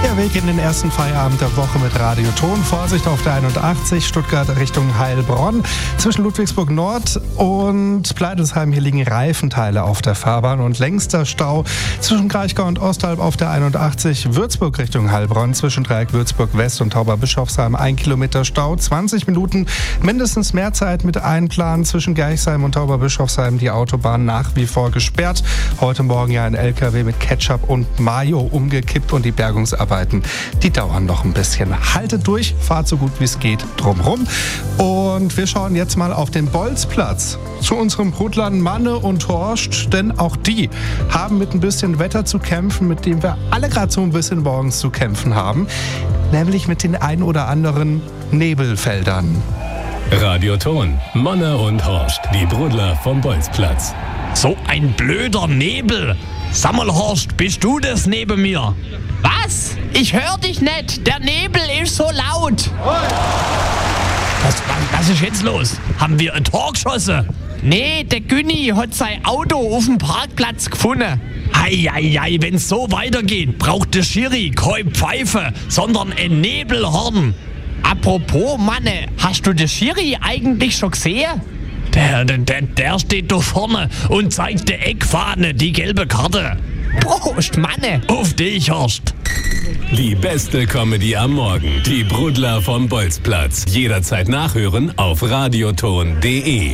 Der Weg in den ersten Feierabend der Woche mit Radio Ton. Vorsicht auf der 81, Stuttgart Richtung Heilbronn. Zwischen Ludwigsburg Nord und Pleidelsheim hier liegen Reifenteile auf der Fahrbahn und längster Stau zwischen Kraichgau und Ostalb auf der 81, Würzburg Richtung Heilbronn. Zwischen Dreieck Würzburg West und Tauberbischofsheim 1 Kilometer Stau, 20 Minuten mindestens mehr Zeit mit einplanen. Zwischen Gerchsheim und Tauberbischofsheim die Autobahn nach wie vor gesperrt. Heute Morgen ja ein LKW mit Ketchup und Mayo umgekippt und die Bergungsarbeiten, die dauern noch ein bisschen. Haltet durch, fahrt so gut wie es geht drumrum. Und wir schauen jetzt mal auf den Bolzplatz zu unserem Brudlern Manne und Horst, denn auch die haben mit ein bisschen Wetter zu kämpfen, mit dem wir alle gerade so ein bisschen morgens zu kämpfen haben, nämlich mit den ein oder anderen Nebelfeldern. Radio Ton, Manne und Horst, die Brudler vom Bolzplatz. So ein blöder Nebel. Sag mal, Horst, bist du das neben mir? Was? Ich hör dich nicht. Der Nebel ist so laut. Was ist jetzt los? Haben wir ein Tor geschossen? Nee, der Günni hat sein Auto auf dem Parkplatz gefunden. Ei, wenn's so weitergeht, braucht der Schiri keine Pfeife, sondern ein Nebelhorn. Apropos, Manne, hast du den Schiri eigentlich schon gesehen? Der steht da vorne und zeigt der Eckfahne, die gelbe Karte. Prost, Manne. Auf dich, Horst. Die beste Comedy am Morgen. Die Brudler vom Bolzplatz. Jederzeit nachhören auf radioton.de.